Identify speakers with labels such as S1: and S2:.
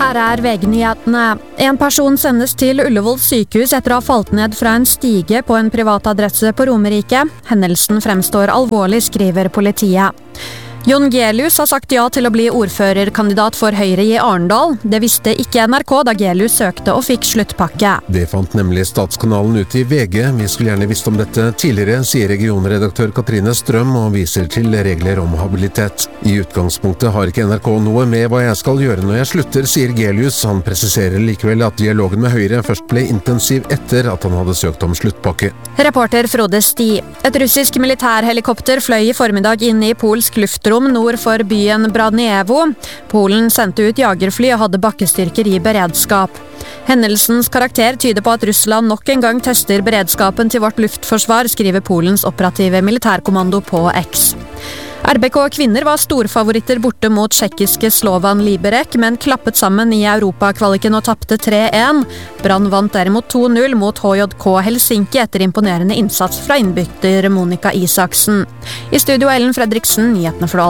S1: Her VG-nyhetene. En person sendes til Ullevål sykehus etter å ha falt ned fra en stige på en privat adresse på Romerike. Hendelsen fremstår alvorlig, skriver politiet. Jon Gelius har sagt ja til å bli ordførerkandidat for Høyre i Arendal. Det visste ikke NRK da Gelius søkte og fikk sluttpakke.
S2: Det fant nemlig Statskanalen ut i VG. Vi skulle gjerne visst om dette tidligere, sier regionredaktør Katrine Strøm og viser til regler om habilitet. I utgangspunktet har ikke NRK noe med hva jeg skal gjøre når jeg slutter, sier Gelius. Han presiserer likevel at dialogen med Høyre først ble intensiv etter at han hadde søkt om sluttpakke.
S1: Reporter Frode Sti. Et russisk militærhelikopter fløy i formiddag inn i polsk luftrom nord for byen Braniewo. Polen sendte ut jagerfly og hadde bakkestyrker i beredskap. Hendelsens karakter tyder på at Russland nok en gang tester beredskapen til vårt luftforsvar, skriver Polens operative militærkommando på X. RBK kvinner var storfavoritter borte mot tsjekkiske Slovan Liberec, men klappet sammen i Europakvaliken og tapte 3-1. Brann vant derimot 2-0 mot HJK Helsinki etter imponerende innsats fra innbytter Monica Isaksen. I studio Ellen Fredriksen, nyhetene for alle.